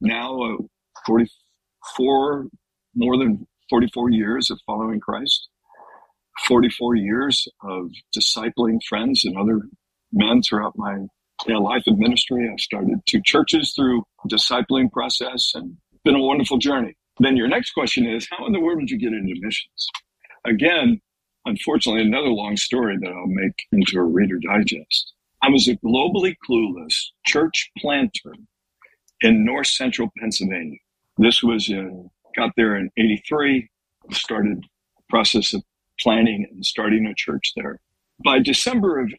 now 44, more than 44 years of following Christ, 44 years of discipling friends and other men throughout my life and ministry. I've started 2 churches through the discipling process, and it's been a wonderful journey. Then your next question is, how in the world did you get into missions? Again, unfortunately, another long story that I'll make into a Reader Digest. I was a globally clueless church planter in north central Pennsylvania. This was got there in 83, started the process of planning and starting a church there. By December of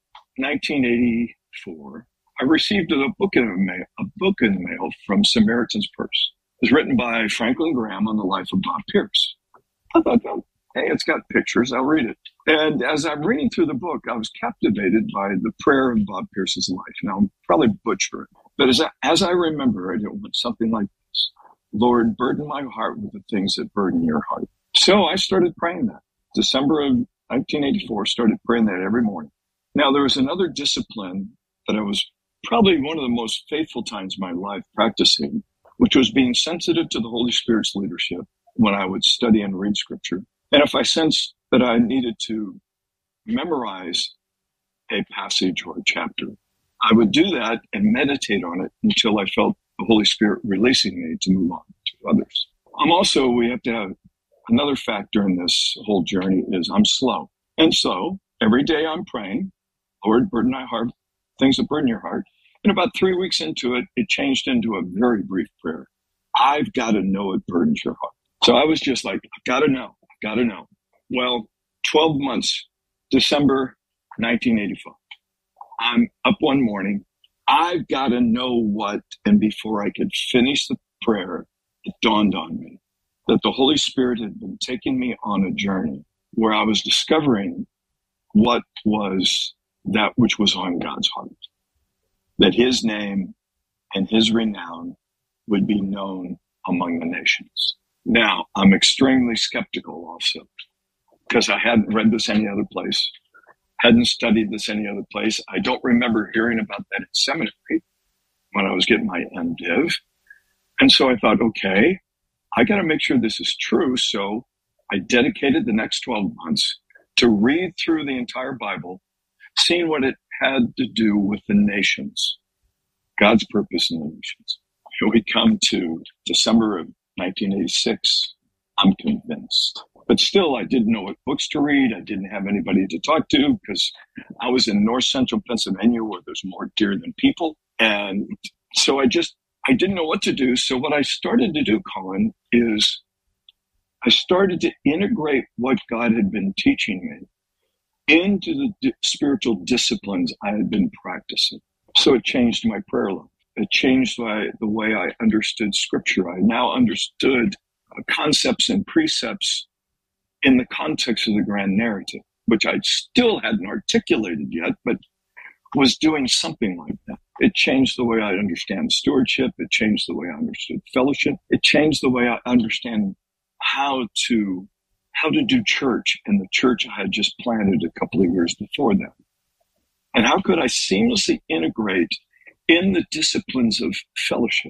1984, I received a book in the mail from Samaritan's Purse. It was written by Franklin Graham on the life of Bob Pierce. I thought, oh, hey, it's got pictures, I'll read it. And as I'm reading through the book, I was captivated by the prayer of Bob Pierce's life. Now, I'm probably butchering it, but as I remember it, it went something like this. Lord, burden my heart with the things that burden your heart. So I started praying that. December of 1984, started praying that every morning. Now, there was another discipline that I was probably one of the most faithful times of my life practicing, which was being sensitive to the Holy Spirit's leadership when I would study and read Scripture. And if I sensed that I needed to memorize a passage or a chapter, I would do that and meditate on it until I felt the Holy Spirit releasing me to move on to others. We have to have another factor in this whole journey is I'm slow. And so every day I'm praying, Lord, burden my heart, things that burden your heart. And about 3 weeks into it, it changed into a very brief prayer. I've got to know it burdens your heart. So I was just like, I've got to know. Well, 12 months, December 1985. I'm up one morning. I've got to know what, and before I could finish the prayer, it dawned on me that the Holy Spirit had been taking me on a journey where I was discovering what was that which was on God's heart, that his name and his renown would be known among the nations. Now, I'm extremely skeptical also, because I hadn't read this any other place, hadn't studied this any other place. I don't remember hearing about that in seminary when I was getting my MDiv. And so I thought, okay, I got to make sure this is true. So I dedicated the next 12 months to read through the entire Bible, seeing what it had to do with the nations, God's purpose in the nations. Here we come to December of 1986. I'm convinced. But still, I didn't know what books to read. I didn't have anybody to talk to because I was in north central Pennsylvania where there's more deer than people. And so I didn't know what to do. So what I started to do, Colin, is I started to integrate what God had been teaching me into the spiritual disciplines I had been practicing. So it changed my prayer life. It changed the way I understood Scripture. I now understood concepts and precepts in the context of the grand narrative, which I still hadn't articulated yet, but was doing something like that. It changed the way I understand stewardship. It changed the way I understood fellowship. It changed the way I understand how to do church in the church I had just planted a couple of years before that. And how could I seamlessly integrate in the disciplines of fellowship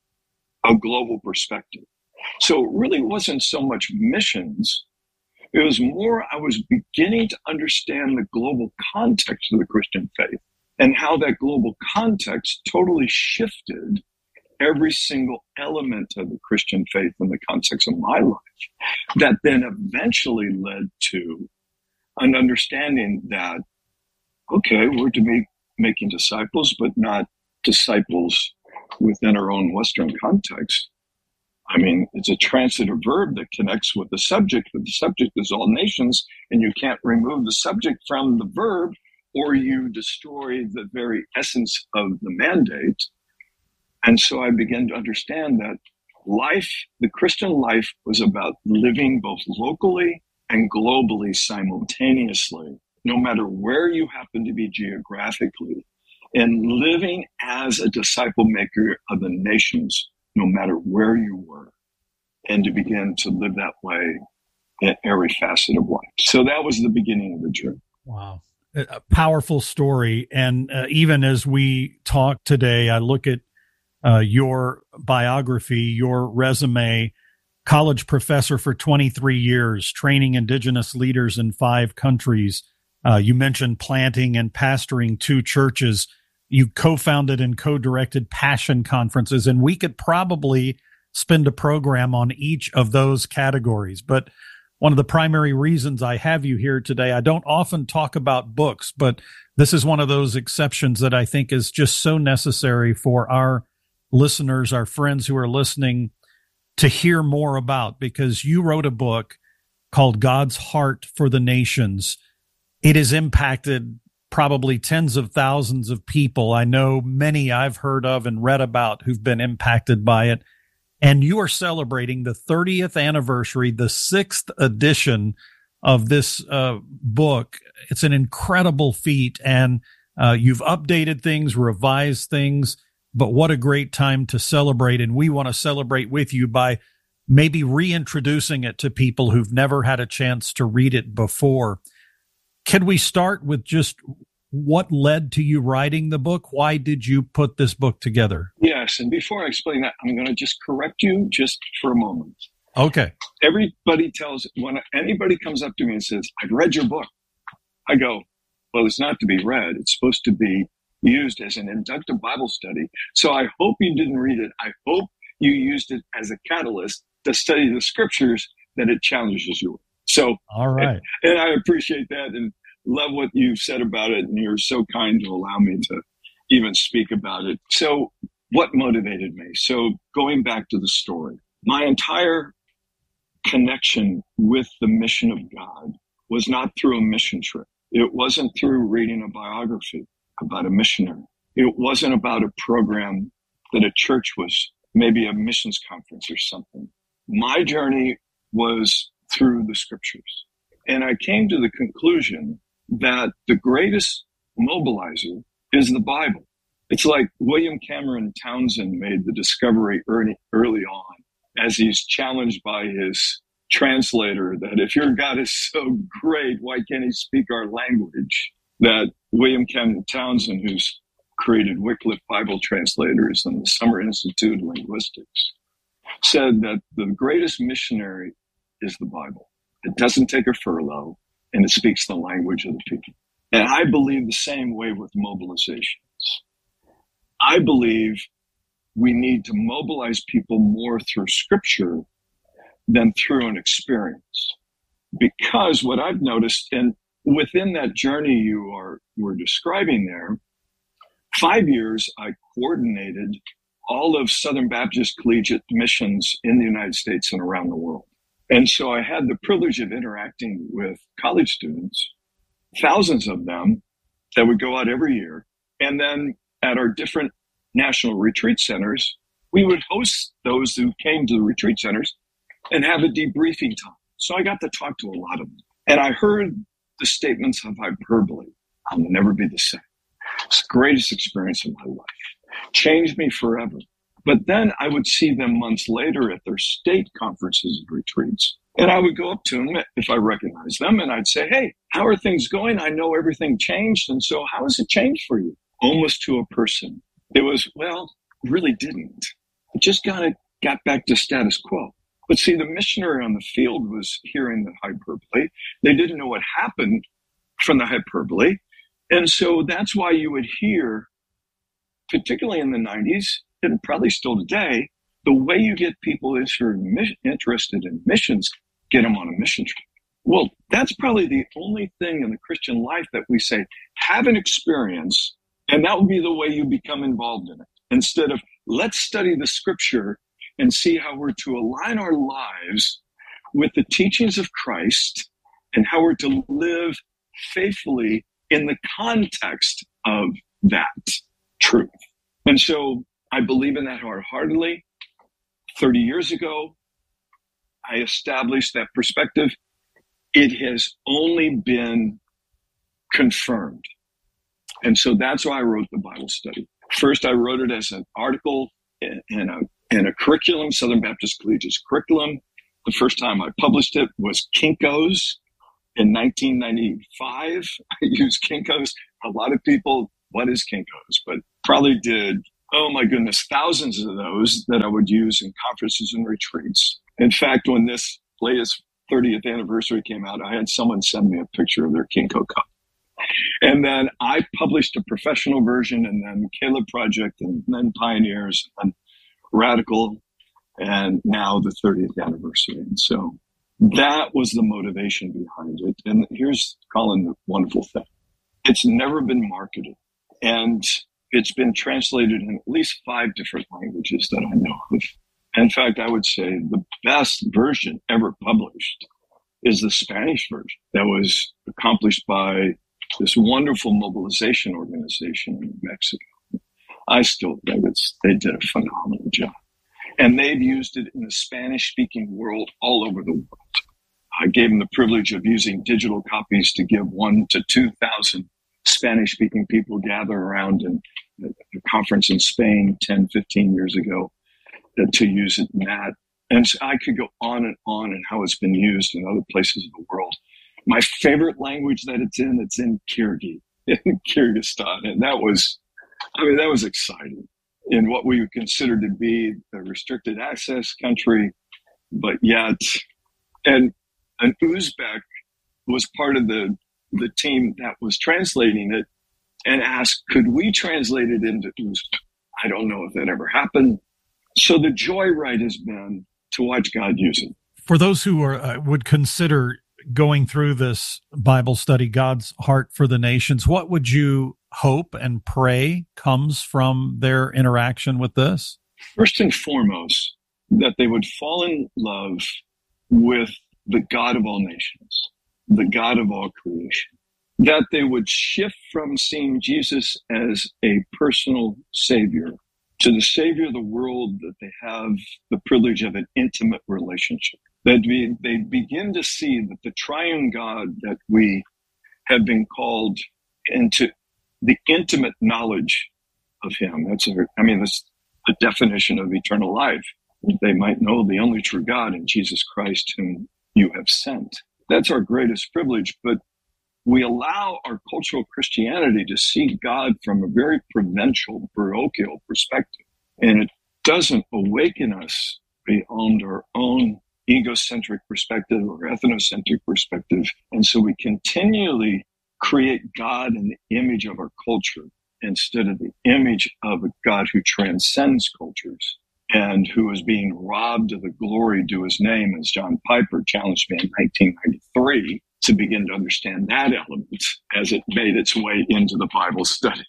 a global perspective? So it really wasn't so much missions. It was more I was beginning to understand the global context of the Christian faith and how that global context totally shifted every single element of the Christian faith in the context of my life. That then eventually led to an understanding that, okay, we're to be making disciples, but not disciples within our own Western context. I mean, it's a transitive verb that connects with the subject, but the subject is all nations, and you can't remove the subject from the verb, or you destroy the very essence of the mandate. And so I began to understand that life, the Christian life, was about living both locally and globally simultaneously, no matter where you happen to be geographically, and living as a disciple maker of the nations, no matter where you were, and to begin to live that way in every facet of life. So that was the beginning of the journey. Wow. A powerful story. And even as we talk today, I look at your biography, your resume, college professor for 23 years, training indigenous leaders in 5 countries. You mentioned planting and pastoring 2 churches. You co-founded and co-directed Passion conferences, and we could probably spend a program on each of those categories. But one of the primary reasons I have you here today, I don't often talk about books, but this is one of those exceptions that I think is just so necessary for our listeners, our friends who are listening, to hear more about, because you wrote a book called God's Heart for the Nations. It has impacted probably tens of thousands of people. I know many I've heard of and read about who've been impacted by it. And you are celebrating the 30th anniversary, the 6th edition of this book. It's an incredible feat, and you've updated things, revised things, but what a great time to celebrate. And we want to celebrate with you by maybe reintroducing it to people who've never had a chance to read it before. Can we start with just what led to you writing the book? Why did you put this book together? Yes, and before I explain that, I'm going to just correct you just for a moment. Okay. Everybody when anybody comes up to me and says, I've read your book, I go, well, it's not to be read. It's supposed to be used as an inductive Bible study. So I hope you didn't read it. I hope you used it as a catalyst to study the scriptures that it challenges you with. So, all right. And I appreciate that and love what you've said about it. And you're so kind to allow me to even speak about it. So what motivated me? So going back to the story, my entire connection with the mission of God was not through a mission trip. It wasn't through reading a biography about a missionary. It wasn't about a program that a church was, maybe a missions conference or something. My journey was through the scriptures. And I came to the conclusion that the greatest mobilizer is the Bible. It's like William Cameron Townsend made the discovery early on, as he's challenged by his translator that if your God is so great, why can't he speak our language? That William Cameron Townsend, who's created Wycliffe Bible Translators and the Summer Institute of Linguistics, said that the greatest missionary is the Bible. It doesn't take a furlough, and it speaks the language of the people. And I believe the same way with mobilizations. I believe we need to mobilize people more through scripture than through an experience. Because what I've noticed, and within that journey were describing there, 5 years I coordinated all of Southern Baptist Collegiate missions in the United States and around the world. And so I had the privilege of interacting with college students, thousands of them that would go out every year. And then at our different national retreat centers, we would host those who came to the retreat centers and have a debriefing time. So I got to talk to a lot of them. And I heard the statements of hyperbole. I'll never be the same. It's the greatest experience of my life. Changed me forever. But then I would see them months later at their state conferences and retreats. And I would go up to them if I recognized them, and I'd say, hey, how are things going? I know everything changed. And so how has it changed for you? Almost to a person. It was, well, really didn't. It just kind of got back to status quo. But see, the missionary on the field was hearing the hyperbole. They didn't know what happened from the hyperbole. And so that's why you would hear, particularly in the 90s, and probably still today, the way you get people interested in missions, get them on a mission trip. Well, that's probably the only thing in the Christian life that we say, have an experience, and that will be the way you become involved in it. Instead of, let's study the scripture and see how we're to align our lives with the teachings of Christ and how we're to live faithfully in the context of that truth. And so I believe in that wholeheartedly. 30 years ago, I established that perspective. It has only been confirmed. And so that's why I wrote the Bible study. First, I wrote it as an article in a curriculum, Southern Baptist Collegiate's curriculum. The first time I published it was Kinko's in 1995. I used Kinko's. A lot of people, what is Kinko's? But probably did Oh my goodness, thousands of those that I would use in conferences and retreats. In fact, when this latest 30th anniversary came out, I had someone send me a picture of their Kinko cup. And then I published a professional version, and then Caleb Project, and then Pioneers, and Radical, and now the 30th anniversary. And so that was the motivation behind it. And here's, Colin, the wonderful thing. It's never been marketed. And it's been translated in at least 5 different languages that I know of. In fact, I would say the best version ever published is the Spanish version that was accomplished by this wonderful mobilization organization in Mexico. I still think they did a phenomenal job. And they've used it in the Spanish-speaking world all over the world. I gave them the privilege of using digital copies to give 1,000 to 2,000 Spanish-speaking people gather around in a conference in Spain 10, 15 years ago to use it in that. And so I could go on and how it's been used in other places of the world. My favorite language that it's in Kyrgyz, in Kyrgyzstan. And that was exciting in what we would consider to be a restricted access country, but yet, and an Uzbek was part of the team that was translating it and asked, could we translate it into Uzbek? I don't know if that ever happened. So the joyride has been to watch God use it. For those who would consider going through this Bible study, God's Heart for the Nations, what would you hope and pray comes from their interaction with this? First and foremost, that they would fall in love with the God of all nations, the God of all creation, that they would shift from seeing Jesus as a personal Savior to the Savior of the world, that they have the privilege of an intimate relationship. That they begin to see that the triune God that we have been called into the intimate knowledge of Him. That's the definition of eternal life. They might know the only true God in Jesus Christ whom you have sent. That's our greatest privilege, but we allow our cultural Christianity to see God from a very provincial, parochial perspective. And it doesn't awaken us beyond our own egocentric perspective or ethnocentric perspective. And so we continually create God in the image of our culture instead of the image of a God who transcends cultures and who is being robbed of the glory due His name, as John Piper challenged me in 1993 to begin to understand that element as it made its way into the Bible study.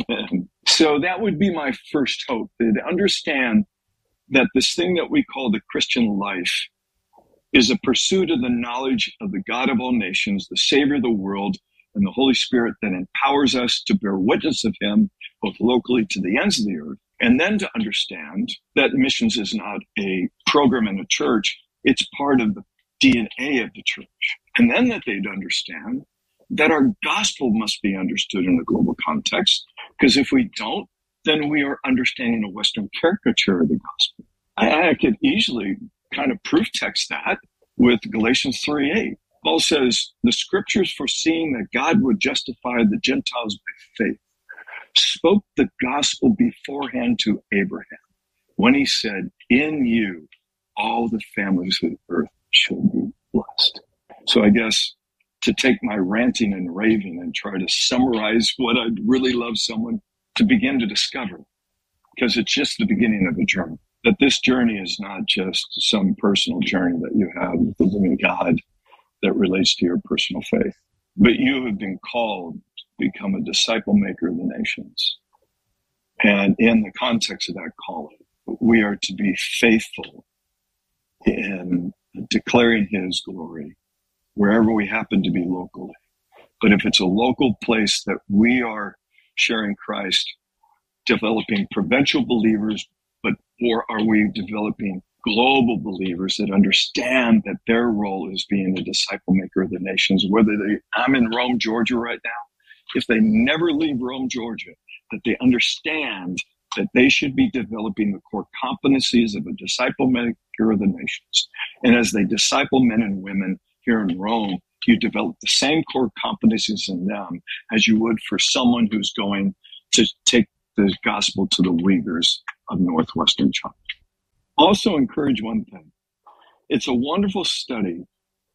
So that would be my first hope, to understand that this thing that we call the Christian life is a pursuit of the knowledge of the God of all nations, the Savior of the world, and the Holy Spirit that empowers us to bear witness of Him, both locally to the ends of the earth, and then to understand that missions is not a program in a church, it's part of the DNA of the church. And then that they'd understand that our gospel must be understood in a global context, because if we don't, then we are understanding a Western caricature of the gospel. I could easily kind of proof text that with Galatians 3:8. Paul says, the scriptures foreseeing that God would justify the Gentiles by faith spoke the gospel beforehand to Abraham when he said, in you, all the families of the earth shall be blessed. So I guess to take my ranting and raving and try to summarize what I'd really love someone to begin to discover, because it's just the beginning of a journey. That this journey is not just some personal journey that you have with the living God that relates to your personal faith, but you have been called to become a disciple maker of the nations. And in the context of that calling, we are to be faithful in declaring His glory wherever we happen to be locally. But if it's a local place that we are sharing Christ, developing provincial believers, or are we developing global believers that understand that their role is being a disciple maker of the nations? I'm in Rome, Georgia right now. If they never leave Rome, Georgia, that they understand that they should be developing the core competencies of a disciple maker of the nations. And as they disciple men and women here in Rome, you develop the same core competencies in them as you would for someone who's going to take the gospel to the Uyghurs of northwestern China. Also encourage one thing. It's a wonderful study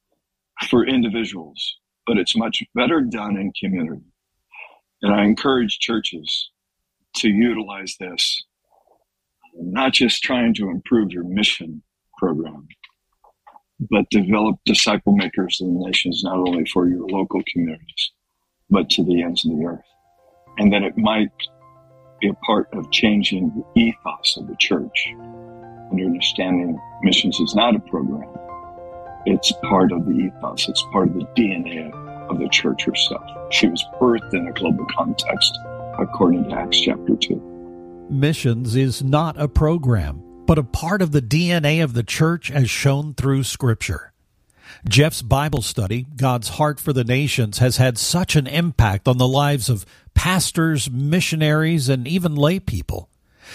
for individuals, but it's much better done in community. And I encourage churches to utilize this, not just trying to improve your mission program, but develop disciple makers in the nations, not only for your local communities, but to the ends of the earth. And that it might be a part of changing the ethos of the church and understanding missions is not a program. It's part of the ethos. It's part of the DNA of the church herself. She was birthed in a global context, according to Acts chapter 2. Missions is not a program, but a part of the DNA of the church as shown through Scripture. Jeff's Bible study, God's Heart for the Nations, has had such an impact on the lives of pastors, missionaries, and even lay people.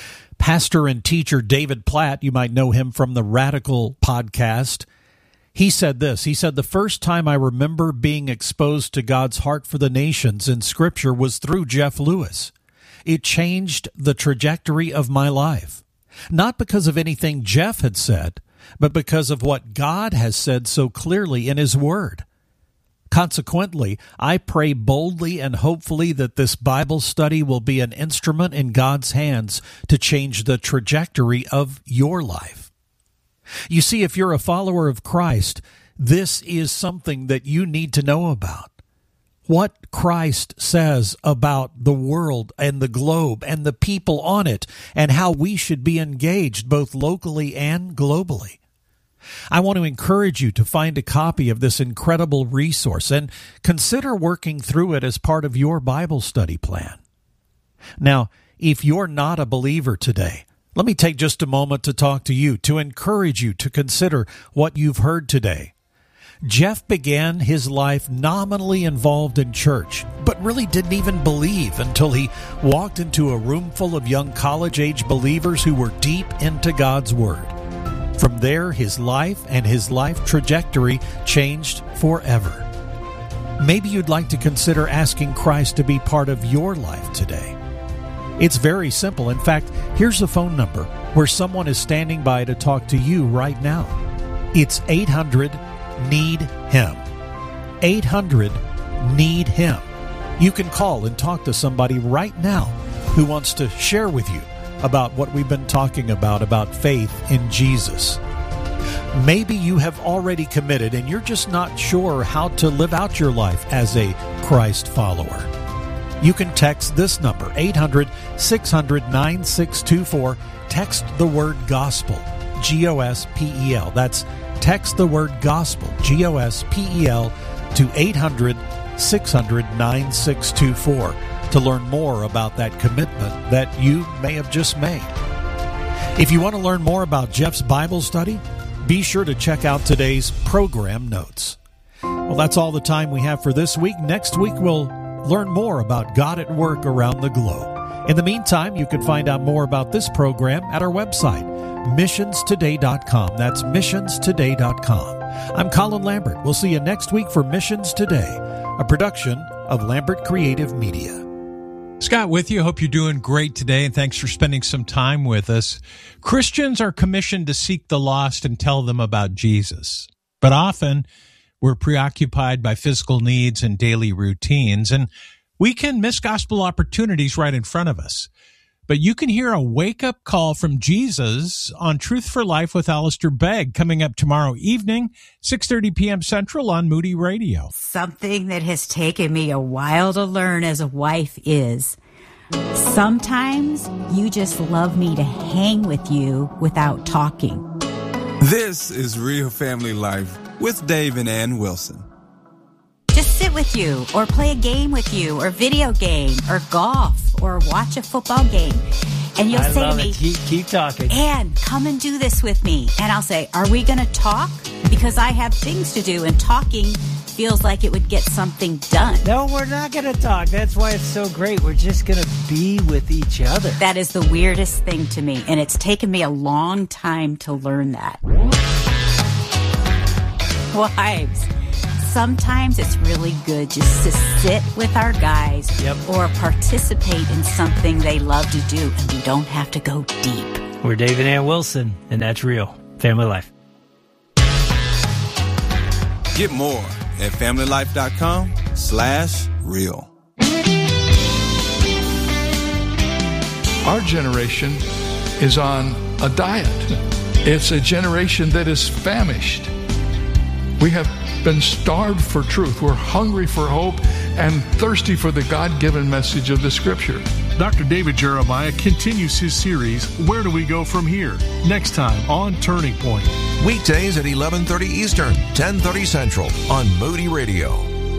Pastor and teacher David Platt, you might know him from the Radical podcast, he said this. He said, "The first time I remember being exposed to God's heart for the nations in Scripture was through Jeff Lewis. It changed the trajectory of my life. Not because of anything Jeff had said, but because of what God has said so clearly in His Word. Consequently, I pray boldly and hopefully that this Bible study will be an instrument in God's hands to change the trajectory of your life." You see, if you're a follower of Christ, this is something that you need to know about. What Christ says about the world and the globe and the people on it, and how we should be engaged both locally and globally. I want to encourage you to find a copy of this incredible resource and consider working through it as part of your Bible study plan. Now, if you're not a believer today, let me take just a moment to talk to you, to encourage you to consider what you've heard today. Jeff began his life nominally involved in church, but really didn't even believe until he walked into a room full of young college-age believers who were deep into God's Word. From there, his life and his life trajectory changed forever. Maybe you'd like to consider asking Christ to be part of your life today. It's very simple. In fact, here's the phone number where someone is standing by to talk to you right now. It's 800-NEED-HIM. 800-NEED-HIM. You can call and talk to somebody right now who wants to share with you about what we've been talking about faith in Jesus. Maybe you have already committed and you're just not sure how to live out your life as a Christ follower. You can text this number, 800-600-9624. Text the word gospel, G-O-S-P-E-L. That's text the word gospel, G-O-S-P-E-L, to 800-600-9624 to learn more about that commitment that you may have just made. If you want to learn more about Jeff's Bible study, be sure to check out today's program notes. Well, that's all the time we have for this week. Next week, we'll learn more about God at work around the globe. In the meantime, you can find out more about this program at our website, missionstoday.com. That's missionstoday.com. I'm Colin Lambert. We'll see you next week for Missions Today, a production of Lambert Creative Media. Scott with you. Hope you're doing great today, and thanks for spending some time with us. Christians are commissioned to seek the lost and tell them about Jesus. But often, we're preoccupied by physical needs and daily routines, and we can miss gospel opportunities right in front of us. But you can hear a wake-up call from Jesus on Truth for Life with Alistair Begg coming up tomorrow evening, 6:30 p.m. Central on Moody Radio. Something that has taken me a while to learn as a wife is sometimes you just love me to hang with you without talking. This is Real Family Life with Dave and Ann Wilson. Just sit with you, or play a game with you, or video game, or golf, or watch a football game. And you'll say to me, keep talking. Ann, come and do this with me. And I'll say, are we going to talk? Because I have things to do, and talking feels like it would get something done. No, we're not going to talk. That's why it's so great. We're just going to be with each other. That is the weirdest thing to me, and it's taken me a long time to learn that. Wives, sometimes it's really good just to sit with our guys or participate in something they love to do, and we don't have to go deep. We're Dave and Ann Wilson, and that's real family life. Get more at familylife.com/real. Our generation is on a diet. It's a generation that is famished. We have been starved for truth. We're hungry for hope and thirsty for the God-given message of the Scripture. Dr. David Jeremiah continues his series, Where Do We Go From Here? Next time on Turning Point. Weekdays at 11:30 Eastern, 10:30 Central on Moody Radio.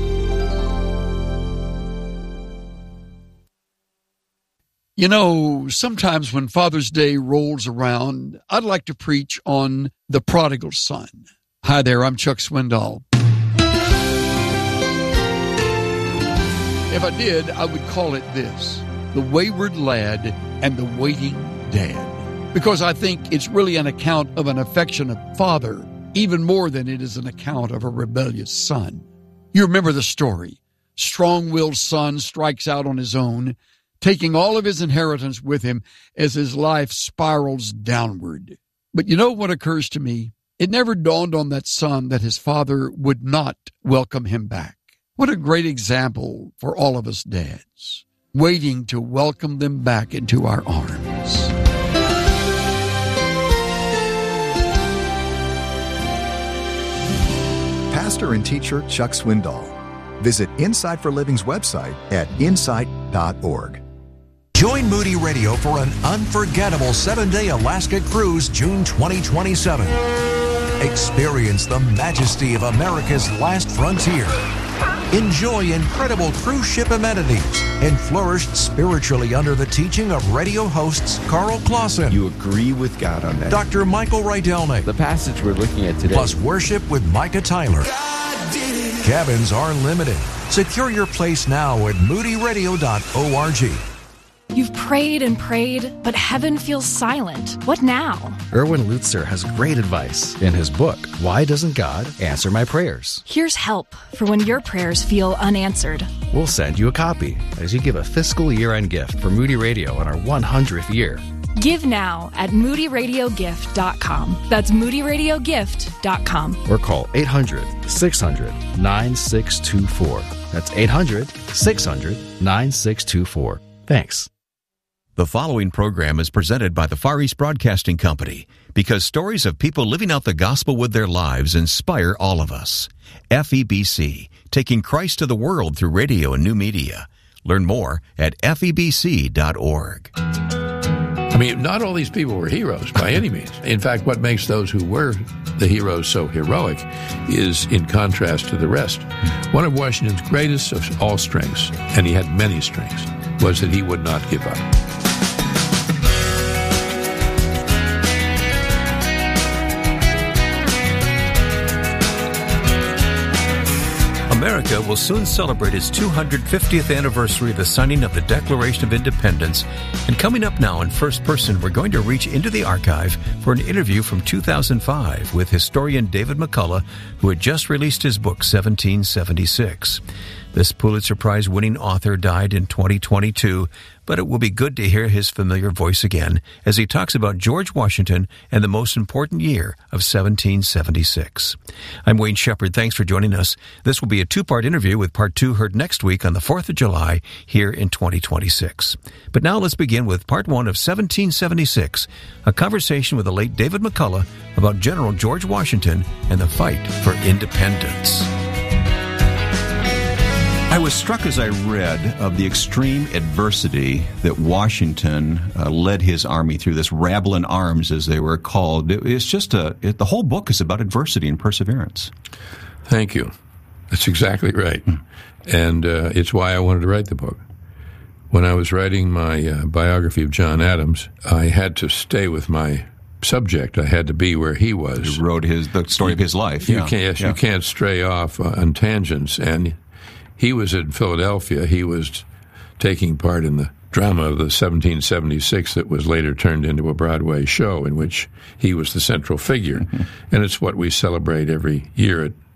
You know, sometimes when Father's Day rolls around, I'd like to preach on the prodigal son. Hi there, I'm Chuck Swindoll. If I did, I would call it this: the wayward lad and the waiting dad. Because I think it's really an account of an affectionate father, even more than it is an account of a rebellious son. You remember the story. Strong-willed son strikes out on his own, taking all of his inheritance with him as his life spirals downward. But you know what occurs to me? It never dawned on that son that his father would not welcome him back. What a great example for all of us dads, waiting to welcome them back into our arms. Pastor and teacher Chuck Swindoll. Visit Insight for Living's website at insight.org. Join Moody Radio for an unforgettable 7-day Alaska cruise June 2027. Experience the majesty of America's last frontier. Enjoy incredible cruise ship amenities and flourish spiritually under the teaching of radio hosts Carl Clausen. You agree with God on that. Dr. Michael Rydelnik. The passage we're looking at today. Plus worship with Micah Tyler. Cabins are limited. Secure your place now at moodyradio.org. You've prayed and prayed, but heaven feels silent. What now? Erwin Lutzer has great advice in his book, Why Doesn't God Answer My Prayers? Here's help for when your prayers feel unanswered. We'll send you a copy as you give a fiscal year-end gift for Moody Radio on our 100th year. Give now at moodyradiogift.com. That's moodyradiogift.com. Or call 800-600-9624. That's 800-600-9624. Thanks. The following program is presented by the Far East Broadcasting Company because stories of people living out the gospel with their lives inspire all of us. FEBC, taking Christ to the world through radio and new media. Learn more at febc.org. I mean, not all these people were heroes by any means. In fact, what makes those who were the heroes so heroic is in contrast to the rest. One of Washington's greatest of all strengths, and he had many strengths, was that he would not give up. America will soon celebrate its 250th anniversary of the signing of the Declaration of Independence. And coming up now in First Person, we're going to reach into the archive for an interview from 2005 with historian David McCullough, who had just released his book, 1776. This Pulitzer Prize-winning author died in 2022, but it will be good to hear his familiar voice again as he talks about George Washington and the most important year of 1776. I'm Wayne Shepherd. Thanks for joining us. This will be a two-part interview with part 2 heard next week on the 4th of July here in 2026. But now let's begin with part 1 of 1776, a conversation with the late David McCullough about General George Washington and the fight for independence. I was struck as I read of the extreme adversity that Washington led his army through, this rabble in arms, as they were called. It's just the whole book is about adversity and perseverance. Thank you. That's exactly right. And it's why I wanted to write the book. When I was writing my biography of John Adams, I had to stay with my subject. I had to be where he was. He wrote the story of his life. You can't stray off on tangents. And he was in Philadelphia. He was taking part in the drama of the 1776 that was later turned into a Broadway show in which he was the central figure. And it's what we celebrate every year at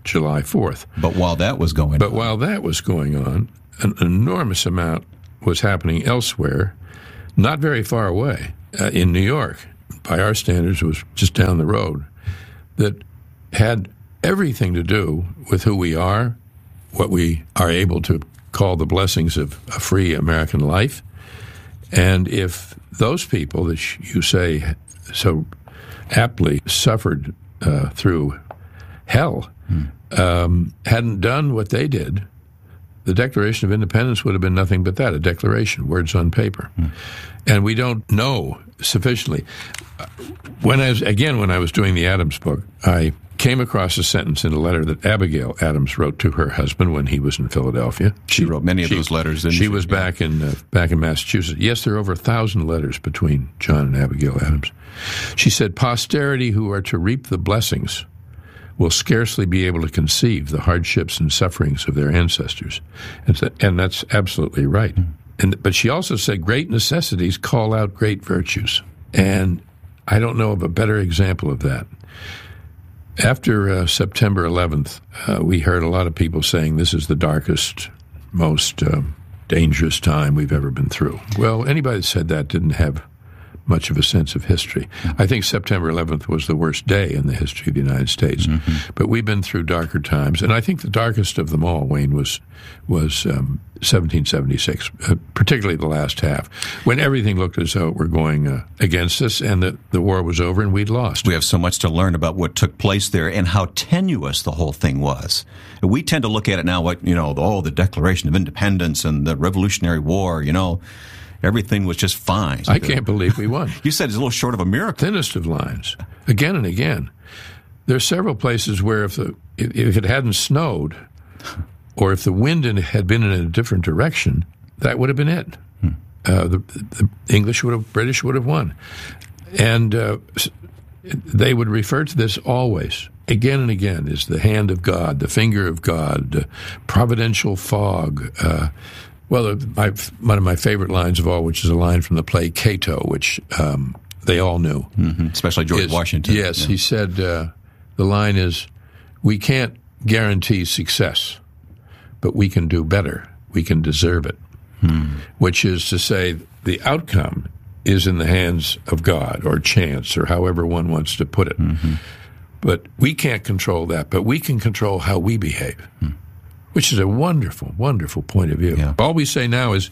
July 4th. But while that was going on, an enormous amount was happening elsewhere, not very far away, in New York. By our standards, it was just down the road, that had everything to do with who we are, what we are able to call the blessings of a free American life. And if those people that you say so aptly suffered through hell hadn't done what they did, the Declaration of Independence would have been nothing but that, a declaration, words on paper. And we don't know sufficiently. When I was doing the Adams book, I came across a sentence in a letter that Abigail Adams wrote to her husband when he was in Philadelphia. She wrote many of those letters, didn't she? She was back in Massachusetts. Yes, there are over 1,000 letters between John and Abigail Adams. She said, "Posterity who are to reap the blessings will scarcely be able to conceive the hardships and sufferings of their ancestors." And that's absolutely right. But she also said, "Great necessities call out great virtues." And I don't know of a better example of that. After September 11th, we heard a lot of people saying this is the darkest, most dangerous time we've ever been through. Well, anybody that said that didn't have much of a sense of history. I think September 11th was the worst day in the history of the United States. But we've been through darker times, and I think the darkest of them all, Wayne, was 1776, particularly the last half, when everything looked as though it were going against us, and that the war was over and we'd lost. We have so much to learn about what took place there and how tenuous the whole thing was. We tend to look at it now like, the Declaration of Independence and the Revolutionary War, everything was just fine. I can't believe we won. You said it's a little short of a miracle. Thinnest of lines. Again and again. There are several places where if it hadn't snowed, or if the wind had been in a different direction, that would have been it. The British would have won. And they would refer to this always, again and again, as the hand of God, the finger of God, providential fog. One of my favorite lines of all, which is a line from the play Cato, which they all knew. Especially George Washington. Yes, yeah. He said, the line is, "We can't guarantee success, but we can do better. We can deserve it." Which is to say, the outcome is in the hands of God, or chance, or however one wants to put it. But we can't control that, but we can control how we behave. Which is a wonderful, wonderful point of view. Yeah. All we say now is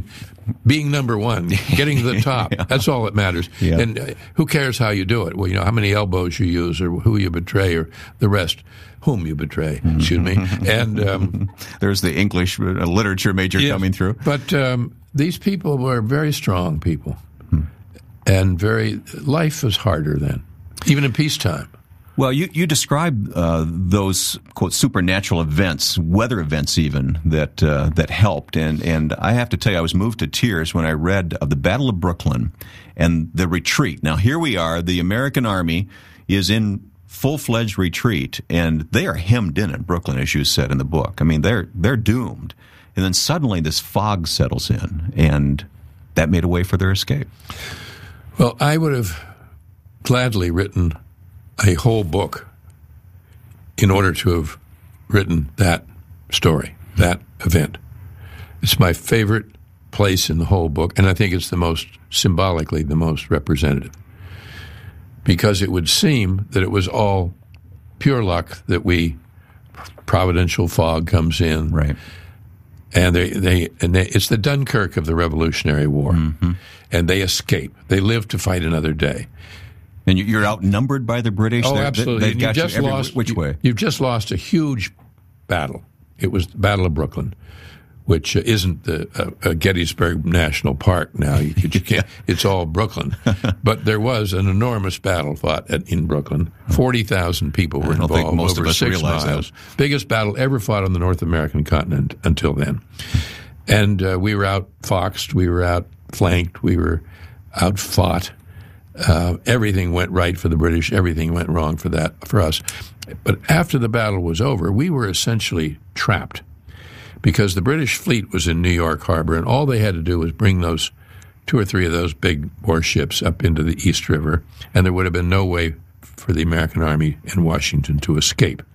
being number one, getting to the top. Yeah. That's all that matters. Yeah. And who cares how you do it? Well, how many elbows you use, or who you betray, or the rest, whom you betray. Excuse me. And there's the English literature major coming through. But these people were very strong people, and life was harder then, even in peacetime. Well, you describe those, quote, supernatural events, weather events even, that helped. And I have to tell you, I was moved to tears when I read of the Battle of Brooklyn and the retreat. Now, here we are. The American Army is in full-fledged retreat, and they are hemmed in Brooklyn, as you said in the book. I mean, they're doomed. And then suddenly this fog settles in, and that made a way for their escape. Well, I would have gladly written a whole book in order to have written that story, that event. It's my favorite place in the whole book, and I think it's symbolically the most representative. Because it would seem that it was all pure luck that providential fog comes in. Right. And it's the Dunkirk of the Revolutionary War. And they escape. They live to fight another day. And you're outnumbered by the British? Oh, absolutely. They've got you which way? You've just lost a huge battle. It was the Battle of Brooklyn, which isn't the Gettysburg National Park now. You can't. It's all Brooklyn. But there was an enormous battle fought in Brooklyn. 40,000 people were involved. I don't think most over of us 6 realize miles. that. Biggest battle ever fought on the North American continent until then. And we were outfoxed. We were outflanked. We were outfought. Everything went right for the British. Everything went wrong for us. But after the battle was over, we were essentially trapped because the British fleet was in New York Harbor, and all they had to do was bring those 2 or 3 of those big warships up into the East River, and there would have been no way for the American Army in Washington to escape.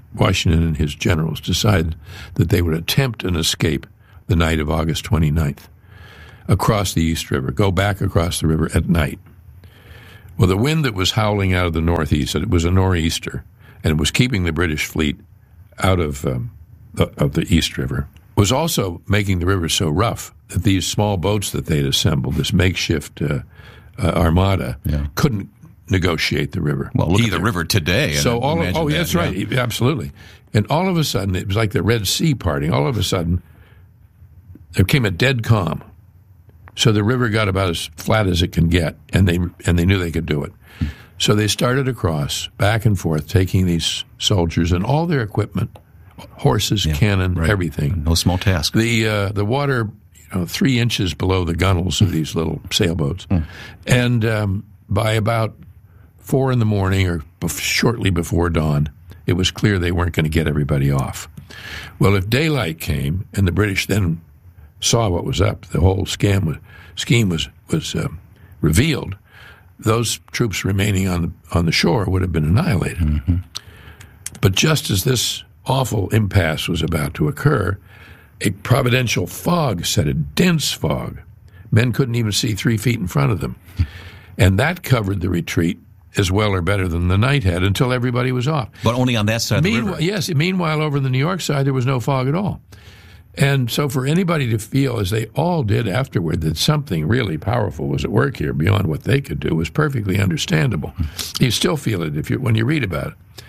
Washington and his generals decided that they would attempt an escape the night of August 29th across the East River, go back across the river at night. Well, the wind that was howling out of the northeast, it was a nor'easter, and it was keeping the British fleet out of the East River, was also making the river so rough that these small boats that they'd assembled, this makeshift armada, couldn't negotiate the river. Well, look either. at the river today. So that's right, absolutely. And all of a sudden, it was like the Red Sea parting. All of a sudden, there came a dead calm. So the river got about as flat as it can get, and they knew they could do it. So they started across, back and forth, taking these soldiers and all their equipment, horses, cannon, everything. No small task. The water, 3 inches below the gunnels of these little sailboats. And by about 4 in the morning or shortly before dawn, it was clear they weren't going to get everybody off. Well, if daylight came and the British then saw what was up, the whole scheme was revealed, those troops remaining on the shore would have been annihilated. Mm-hmm. But just as this awful impasse was about to occur, a providential fog set, a dense fog. Men couldn't even see 3 feet in front of them. And that covered the retreat as well or better than the night had until everybody was off. But only on that side of the river. Yes. Meanwhile, over the New York side, there was no fog at all. And so for anybody to feel, as they all did afterward, that something really powerful was at work here beyond what they could do was perfectly understandable. You still feel it when you read about it.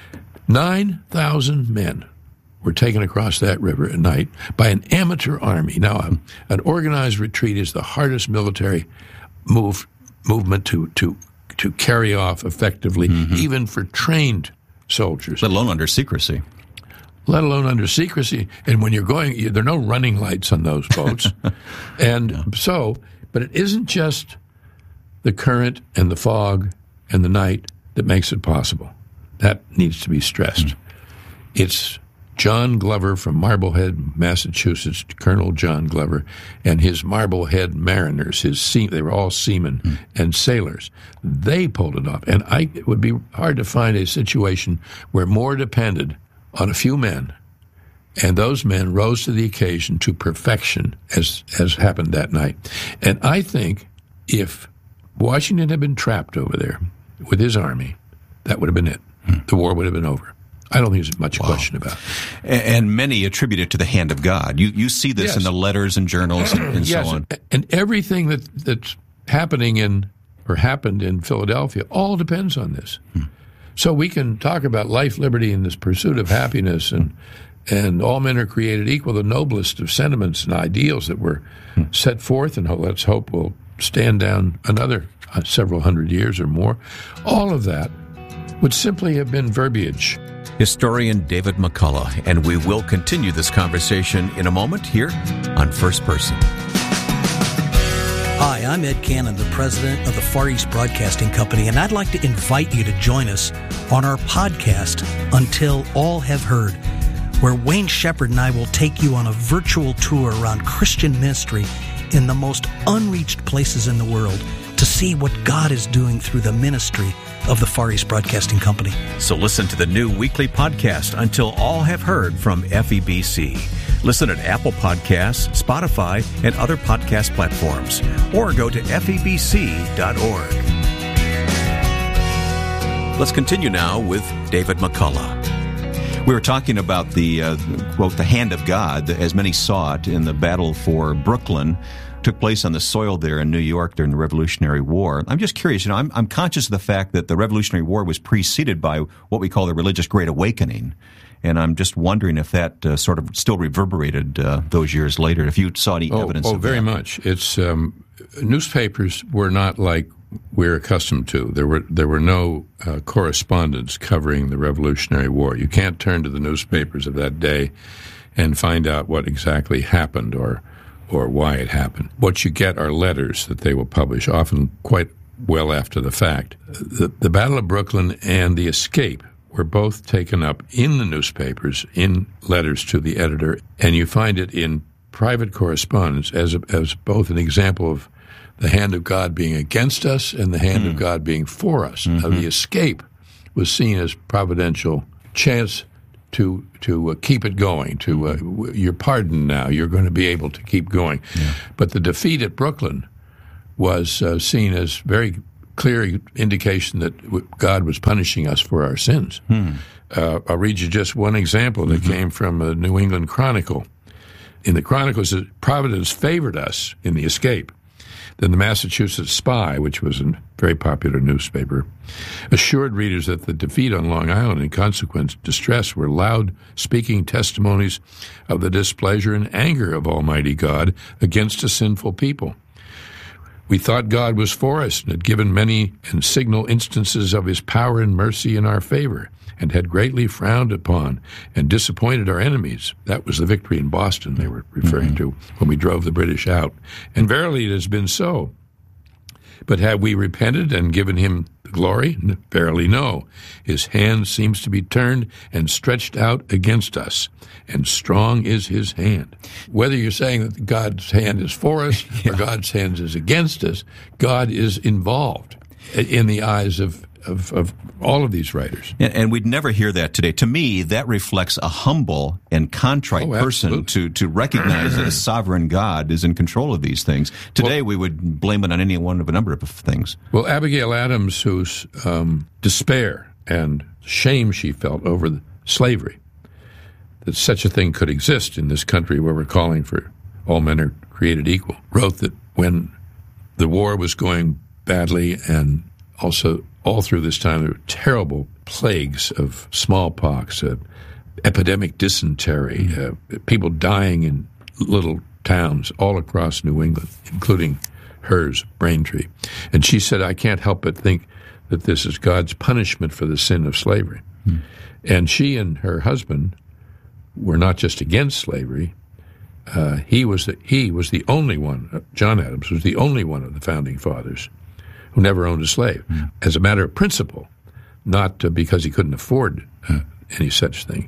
9,000 men were taken across that river at night by an amateur army. Now, an organized retreat is the hardest military movement to carry off effectively, even for trained soldiers. Let alone under secrecy. And when you're going, there are no running lights on those boats. But it isn't just the current and the fog and the night that makes it possible. That needs to be stressed. It's John Glover from Marblehead, Massachusetts, Colonel John Glover, and his Marblehead mariners, they were all seamen and sailors. They pulled it off. And it would be hard to find a situation where more depended on a few men, and those men rose to the occasion to perfection, as happened that night. And I think if Washington had been trapped over there with his army, that would have been it. The war would have been over. I don't think there's much question about it. And many attribute it to the hand of God. You see this in the letters and journals and so on. And everything that's happened in Philadelphia all depends on this. So we can talk about life, liberty, and this pursuit of happiness, and all men are created equal, the noblest of sentiments and ideals that were set forth, and let's hope will stand down another several hundred years or more. All of that would simply have been verbiage. Historian David McCullough, and we will continue this conversation in a moment here on First Person. Hi, I'm Ed Cannon, the president of the Far East Broadcasting Company, and I'd like to invite you to join us on our podcast, Until All Have Heard, where Wayne Shepherd and I will take you on a virtual tour around Christian ministry in the most unreached places in the world to see what God is doing through the ministry of the Far East Broadcasting Company. So listen to the new weekly podcast, Until All Have Heard, from FEBC. Listen at Apple Podcasts, Spotify, and other podcast platforms, or go to febc.org. Let's continue now with David McCullough. We were talking about the, quote, the hand of God, as many saw it in the battle for Brooklyn. Took place on the soil there in New York during the Revolutionary War. I'm just curious, I'm conscious of the fact that the Revolutionary War was preceded by what we call the Religious Great Awakening. And I'm just wondering if that sort of still reverberated those years later, if you saw any evidence of that. Oh, very much. It's newspapers were not like we're accustomed to. There were no correspondents covering the Revolutionary War. You can't turn to the newspapers of that day and find out what exactly happened or why it happened. What you get are letters that they will publish, often quite well after the fact. The Battle of Brooklyn and the escape were both taken up in the newspapers, in letters to the editor, and you find it in private correspondence as both an example of the hand of God being against us and the hand of God being for us. Now, the escape was seen as providential chance to keep it going. You're pardoned now. You're going to be able to keep going. Yeah. But the defeat at Brooklyn was seen as very clear indication that God was punishing us for our sins. I'll read you just one example that came from the New England Chronicle. In the Chronicle, it says, Providence favored us in the escape. Then the Massachusetts Spy, which was a very popular newspaper, assured readers that the defeat on Long Island and consequent distress were loud speaking testimonies of the displeasure and anger of Almighty God against a sinful people. We thought God was for us and had given many and signal instances of his power and mercy in our favor, and had greatly frowned upon and disappointed our enemies. That was the victory in Boston they were referring to when we drove the British out. And verily it has been so. But have we repented and given him the glory? Verily no. His hand seems to be turned and stretched out against us, and strong is his hand. Whether you're saying that God's hand is for us or God's hand is against us, God is involved in the eyes of all of these writers. And we'd never hear that today. To me, that reflects a humble and contrite person to recognize that a sovereign God is in control of these things. Today, we would blame it on any one of a number of things. Well, Abigail Adams, whose despair and shame she felt over slavery, that such a thing could exist in this country where we're calling for all men are created equal, wrote that when the war was going badly and also all through this time, there were terrible plagues of smallpox, epidemic dysentery, people dying in little towns all across New England, including hers, Braintree. And she said, I can't help but think that this is God's punishment for the sin of slavery. And she and her husband were not just against slavery. He was the only one, John Adams was the only one of the founding fathers who never owned a slave, as a matter of principle, not because he couldn't afford any such thing.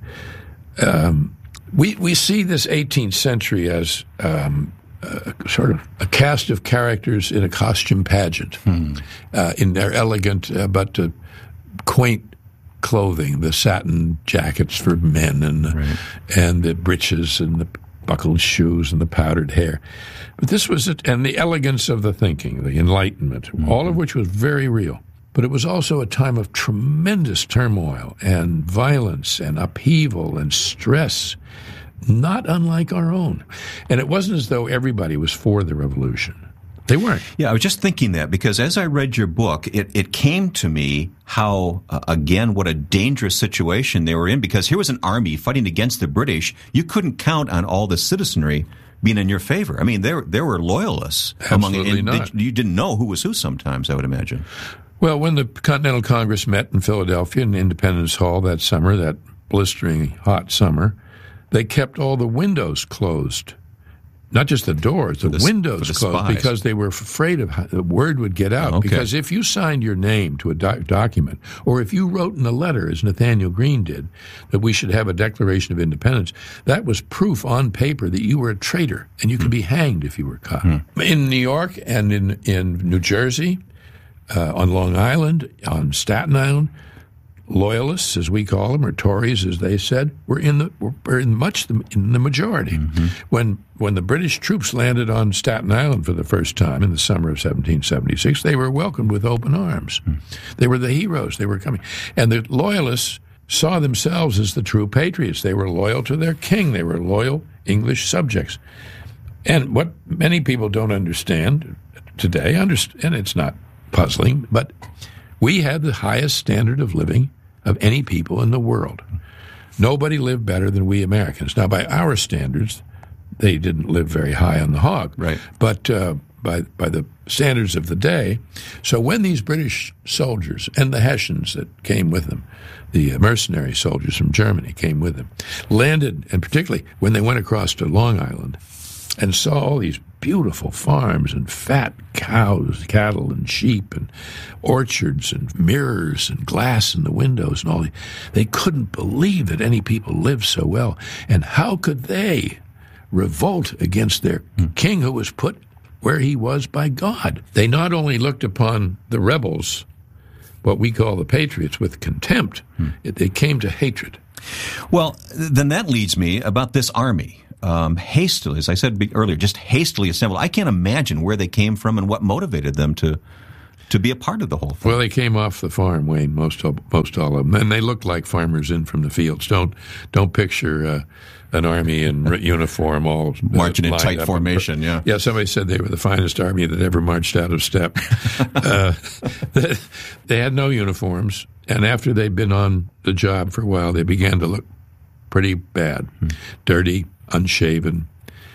We see this 18th century as sort of a cast of characters in a costume pageant, in their elegant but quaint clothing, the satin jackets for men and the breeches and the buckled shoes and the powdered hair. But this was it, and the elegance of the thinking, the Enlightenment, all of which was very real. But it was also a time of tremendous turmoil and violence and upheaval and stress, not unlike our own. And it wasn't as though everybody was for the revolution. They weren't. Yeah, I was just thinking that because as I read your book, it came to me how, again, what a dangerous situation they were in, because here was an army fighting against the British. You couldn't count on all the citizenry being in your favor. I mean, there were loyalists. Absolutely not. You didn't know who was who sometimes, I would imagine. Well, when the Continental Congress met in Philadelphia in Independence Hall that summer, that blistering hot summer, they kept all the windows closed. Not just the doors, the windows closed, because they were afraid of how the word would get out. Okay. Because if you signed your name to a document, or if you wrote in a letter, as Nathaniel Greene did, that we should have a Declaration of Independence, that was proof on paper that you were a traitor, and you could be hanged if you were caught. In New York and in New Jersey, on Long Island, on Staten Island, Loyalists, as we call them, or Tories, as they said, were in the majority. When the British troops landed on Staten Island for the first time in the summer of 1776, they were welcomed with open arms. They were the heroes. They were coming. And the Loyalists saw themselves as the true patriots. They were loyal to their king. They were loyal English subjects. And what many people don't understand today, and it's not puzzling, but we had the highest standard of living of any people in the world. Nobody lived better than we Americans. Now, by our standards, they didn't live very high on the hog. Right. But by the standards of the day, so when these British soldiers and the Hessians that came with them, the mercenary soldiers from Germany came with them, landed, and particularly when they went across to Long Island and saw all these beautiful farms and fat cows, cattle and sheep and orchards and mirrors and glass in the windows and all. They couldn't believe that any people lived so well. And how could they revolt against their king who was put where he was by God? They not only looked upon the rebels what we call the Patriots with contempt. They came to hatred. Well, then that leads me about this army. Hastily, as I said earlier, just hastily assembled. I can't imagine where they came from and what motivated them to be a part of the whole thing. Well, they came off the farm, Wayne, most all of them, and they looked like farmers in from the fields. Don't picture an army in uniform, all marching in tight formation. Yeah. Somebody said they were the finest army that ever marched out of step. They had no uniforms, and after they'd been on the job for a while, they began to look pretty bad, dirty, unshaven,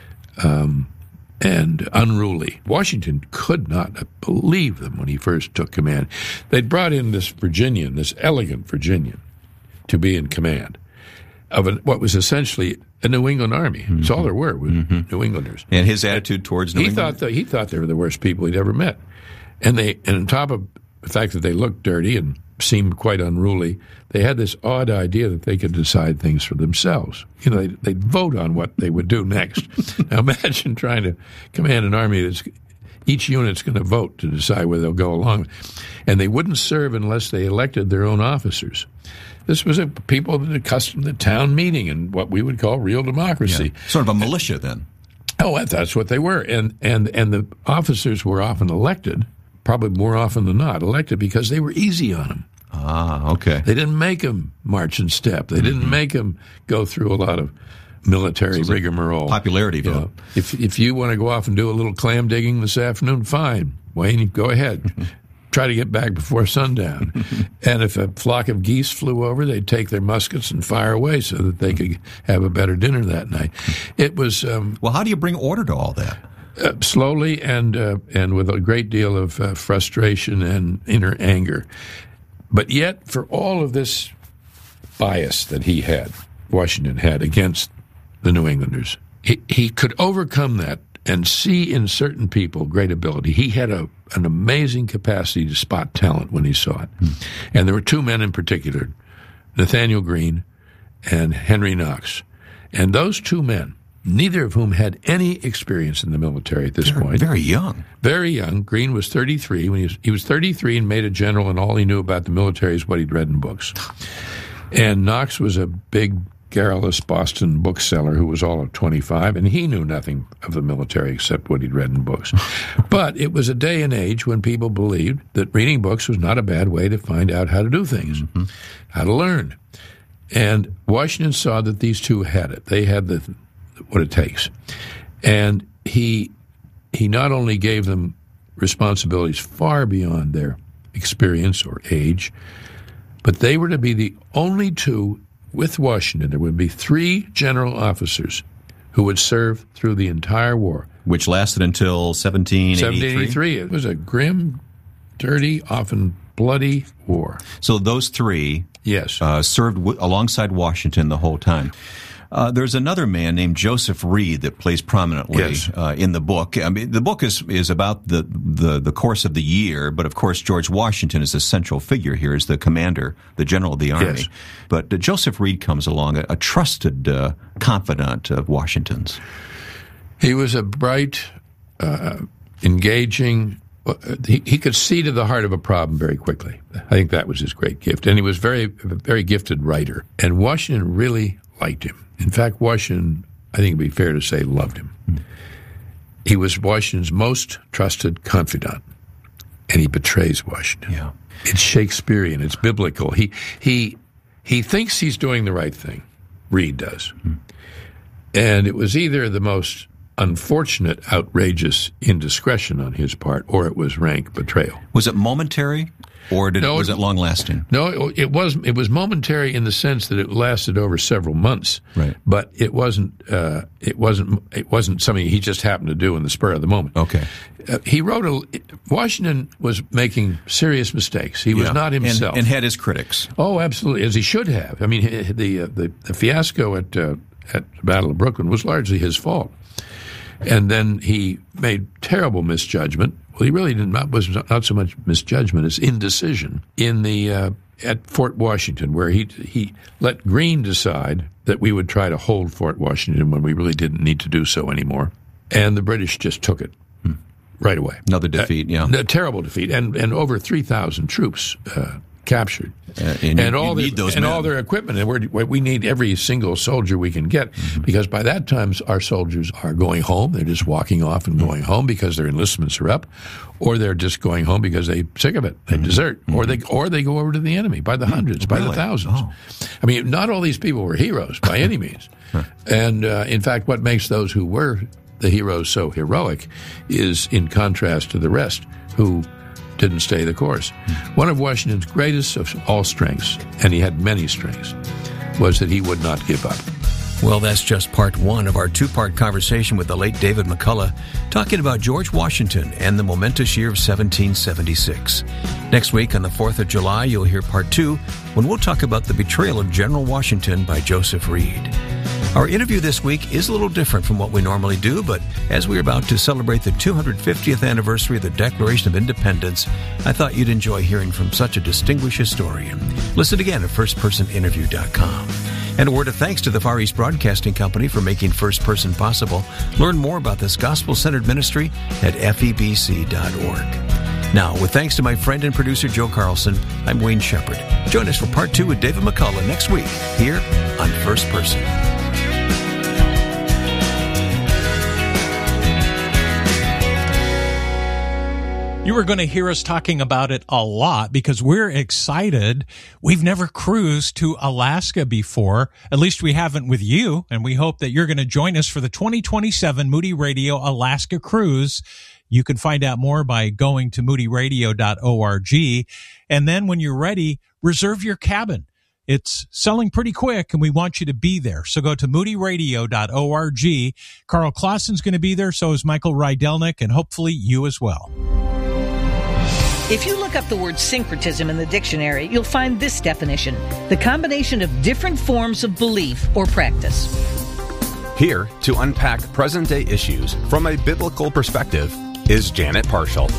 and unruly. Washington could not believe them when he first took command. They'd brought in this Virginian, this elegant Virginian, to be in command of what was essentially a New England army. That's all there were, was New Englanders. And his attitude towards New England? He thought they were the worst people he'd ever met. And on top of the fact that they looked dirty and seemed quite unruly, they had this odd idea that they could decide things for themselves. You know, they'd vote on what they would do next. Now imagine trying to command an army that's each unit's going to vote to decide whether they'll go along. And they wouldn't serve unless they elected their own officers. This was people that accustomed to town meeting and what we would call real democracy. Yeah. Sort of a militia then. Oh, that's what they were. And the officers were often elected, probably more often than not, elected because they were easy on them. Ah, okay. They didn't make them march and step. They didn't make them go through a lot of military rigmarole. Popularity vote. If you want to go off and do a little clam digging this afternoon, fine. Wayne, go ahead. Try to get back before sundown. And if a flock of geese flew over, they'd take their muskets and fire away so that they could have a better dinner that night. It was... well, how do you bring order to all that? Slowly and with a great deal of frustration and inner anger. But yet, for all of this bias that Washington had against the New Englanders, he could overcome that and see in certain people great ability. He had an amazing capacity to spot talent when he saw it. And there were two men in particular, Nathaniel Greene and Henry Knox. And those two men, neither of whom had any experience in the military at this point. Very young. Very young. Greene was 33. When he was 33 and made a general, and all he knew about the military is what he'd read in books. And Knox was a big, garrulous Boston bookseller who was all of 25, and he knew nothing of the military except what he'd read in books. But it was a day and age when people believed that reading books was not a bad way to find out how to do things, how to learn. And Washington saw that these two had it. They had what it takes. And he not only gave them responsibilities far beyond their experience or age, but they were to be the only two with Washington. There would be 3 general officers who would serve through the entire war. Which lasted until 1783? 1783. It was a grim, dirty, often bloody war. So those 3 served alongside Washington the whole time. There's another man named Joseph Reed that plays prominently in the book. I mean, the book is about the course of the year, but of course George Washington is the central figure here, as the commander, the general of the army. Yes. But Joseph Reed comes along, a trusted confidant of Washington's. He was a bright, engaging. He could see to the heart of a problem very quickly. I think that was his great gift, and he was a very gifted writer. And Washington really liked him. In fact, Washington, I think it'd be fair to say, loved him. He was Washington's most trusted confidant, and he betrays Washington. Yeah. It's Shakespearean. It's biblical. He thinks he's doing the right thing. Reed does. And it was either the most unfortunate, outrageous indiscretion on his part, or it was rank betrayal. Was it momentary? Or was it long-lasting? No, it was momentary in the sense that it lasted over several months. Right. But it wasn't something he just happened to do in the spur of the moment. Okay. Washington was making serious mistakes. He was not himself, and had his critics. Oh, absolutely, as he should have. I mean, the fiasco at the Battle of Brooklyn was largely his fault, and then he made terrible misjudgment. Well, he really was not so much misjudgment as indecision at Fort Washington, where he let Greene decide that we would try to hold Fort Washington when we really didn't need to do so anymore. And the British just took it. right away. Another defeat, A terrible defeat, and over 3,000 troops captured, and all their equipment. And we need every single soldier we can get, because by that time our soldiers are going home. They're just walking off and going home because their enlistments are up, or they're just going home because they're sick of it. They desert, or they go over to the enemy by the hundreds, by the thousands. Oh. I mean, not all these people were heroes by any means. And in fact, what makes those who were the heroes so heroic is in contrast to the rest who didn't stay the course. One of Washington's greatest of all strengths, and he had many strengths, was that he would not give up. Well, that's just part one of our two-part conversation with the late David McCullough, talking about George Washington and the momentous year of 1776. Next week on the 4th of July, you'll hear part two, when we'll talk about the betrayal of General Washington by Joseph Reed. Our interview this week is a little different from what we normally do, but as we're about to celebrate the 250th anniversary of the Declaration of Independence, I thought you'd enjoy hearing from such a distinguished historian. Listen again at firstpersoninterview.com. And a word of thanks to the Far East Broadcasting Company for making First Person possible. Learn more about this gospel-centered ministry at febc.org. Now, with thanks to my friend and producer Joe Carlson, I'm Wayne Shepherd. Join us for part two with David McCullough next week here on First Person. You are going to hear us talking about it a lot because we're excited. We've never cruised to Alaska before. At least we haven't with you. And we hope that you're going to join us for the 2027 Moody Radio Alaska Cruise. You can find out more by going to moodyradio.org. And then when you're ready, reserve your cabin. It's selling pretty quick, and we want you to be there. So go to moodyradio.org. Carl Clausen's going to be there. So is Michael Rydelnik, and hopefully you as well. If you look up the word syncretism in the dictionary, you'll find this definition: the combination of different forms of belief or practice. Here to unpack present-day issues from a biblical perspective is Janet Parshall.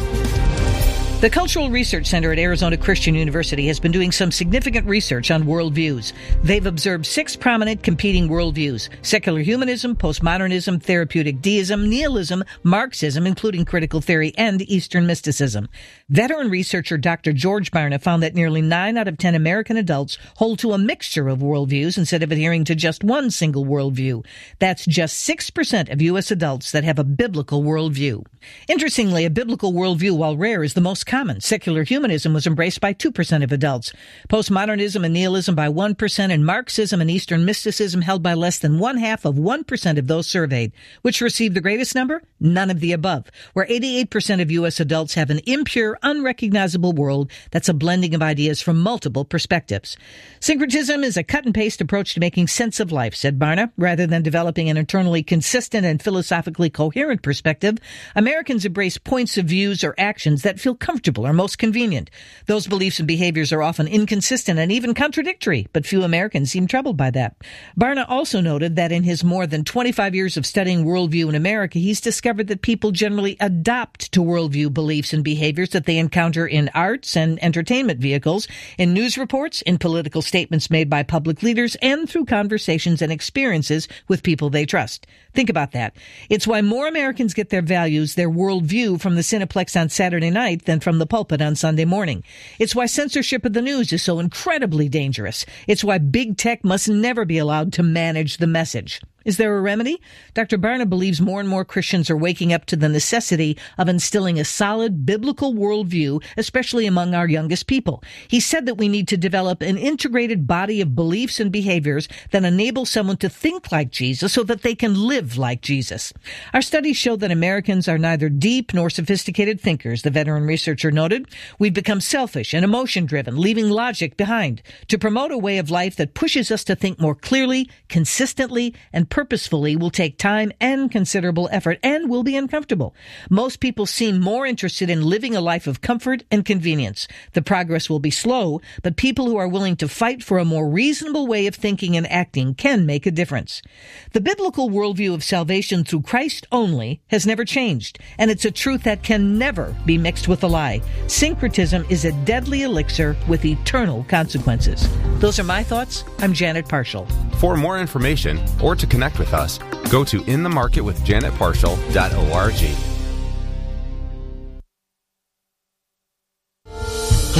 The Cultural Research Center at Arizona Christian University has been doing some significant research on worldviews. They've observed 6 prominent competing worldviews: secular humanism, postmodernism, therapeutic deism, nihilism, Marxism, including critical theory, and Eastern mysticism. Veteran researcher Dr. George Barna found that nearly 9 out of 10 American adults hold to a mixture of worldviews instead of adhering to just one single worldview. That's just 6% of U.S. adults that have a biblical worldview. Interestingly, a biblical worldview, while rare, is the most common. Secular humanism was embraced by 2% of adults, postmodernism and nihilism by 1%, and Marxism and Eastern mysticism held by less than 0.5% of those surveyed. Which received the greatest number? None of the above, where 88% of U.S. adults have an impure, unrecognizable world that's a blending of ideas from multiple perspectives. Syncretism is a cut-and-paste approach to making sense of life, said Barna. Rather than developing an internally consistent and philosophically coherent perspective, Americans embrace points of views or actions that feel comfortable or most convenient. Those beliefs and behaviors are often inconsistent and even contradictory, but few Americans seem troubled by that. Barna also noted that in his more than 25 years of studying worldview in America, he's discovered that people generally adopt to worldview beliefs and behaviors that they encounter in arts and entertainment vehicles, in news reports, in political statements made by public leaders, and through conversations and experiences with people they trust. Think about that. It's why more Americans get their values, their worldview, from the Cineplex on Saturday night than from the pulpit on Sunday morning. It's why censorship of the news is so incredibly dangerous. It's why big tech must never be allowed to manage the message. Is there a remedy? Dr. Barna believes more and more Christians are waking up to the necessity of instilling a solid biblical worldview, especially among our youngest people. He said that we need to develop an integrated body of beliefs and behaviors that enable someone to think like Jesus so that they can live like Jesus. Our studies show that Americans are neither deep nor sophisticated thinkers, the veteran researcher noted. We've become selfish and emotion-driven, leaving logic behind. To promote a way of life that pushes us to think more clearly, consistently, and purposefully will take time and considerable effort and will be uncomfortable. Most people seem more interested in living a life of comfort and convenience. The progress will be slow, but people who are willing to fight for a more reasonable way of thinking and acting can make a difference. The biblical worldview of salvation through Christ only has never changed, and it's a truth that can never be mixed with a lie. Syncretism is a deadly elixir with eternal consequences. Those are my thoughts. I'm Janet Parshall. For more information or to connect with us, go to inthemarketwithjanetparshall.org.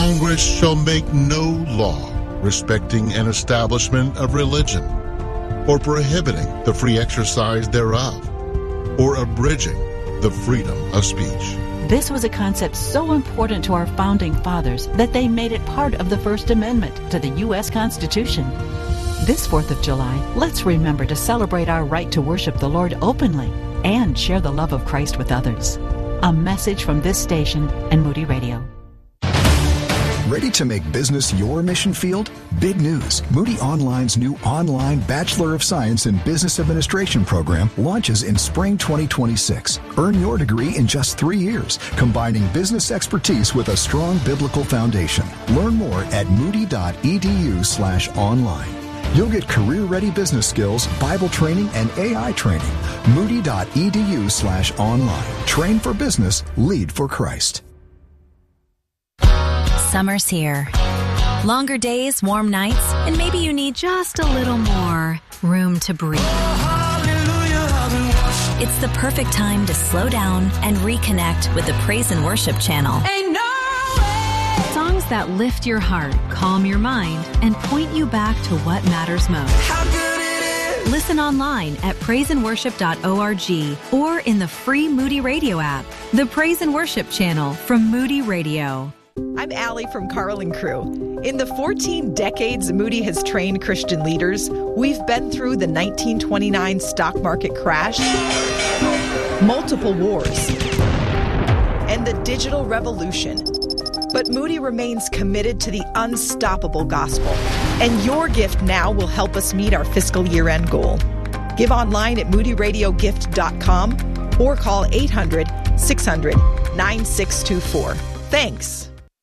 Congress shall make no law respecting an establishment of religion, or prohibiting the free exercise thereof, or abridging the freedom of speech. This was a concept so important to our founding fathers that they made it part of the First Amendment to the U.S. Constitution. This 4th of July, let's remember to celebrate our right to worship the Lord openly and share the love of Christ with others. A message from this station and Moody Radio. Ready to make business your mission field? Big news. Moody Online's new online Bachelor of Science in Business Administration program launches in spring 2026. Earn your degree in just 3 years, combining business expertise with a strong biblical foundation. Learn more at moody.edu/online. You'll get career-ready business skills, Bible training, and AI training. Moody.edu/online. Train for business, lead for Christ. Summer's here. Longer days, warm nights, and maybe you need just a little more room to breathe. It's the perfect time to slow down and reconnect with the Praise and Worship channel. Songs that lift your heart, calm your mind, and point you back to what matters most. Listen online at praiseandworship.org or in the free Moody Radio app. The Praise and Worship channel from Moody Radio. I'm Allie from Carl and Crew. In the 14 decades Moody has trained Christian leaders, we've been through the 1929 stock market crash, multiple wars, and the digital revolution. But Moody remains committed to the unstoppable gospel, and your gift now will help us meet our fiscal year-end goal. Give online at moodyradiogift.com or call 800-600-9624. Thanks.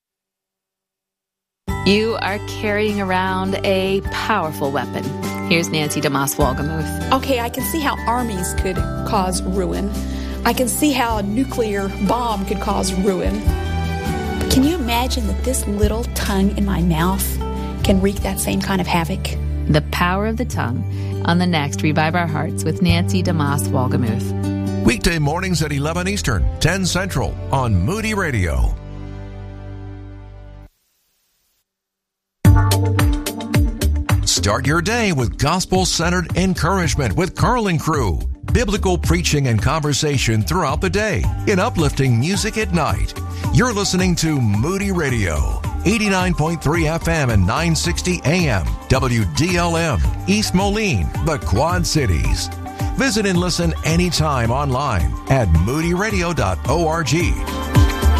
You are carrying around a powerful weapon. Here's Nancy DeMoss Wolgemuth. Okay, I can see how armies could cause ruin. I can see how a nuclear bomb could cause ruin. But can you imagine that this little tongue in my mouth can wreak that same kind of havoc? The power of the tongue on the next Revive Our Hearts with Nancy DeMoss Wolgemuth. Weekday mornings at 11 Eastern, 10 Central on Moody Radio. Start your day with gospel-centered encouragement with Carl and Crew. Biblical preaching and conversation throughout the day in uplifting music at night. You're listening to Moody Radio, 89.3 FM and 960 AM, WDLM, East Moline, the Quad Cities. Visit and listen anytime online at moodyradio.org.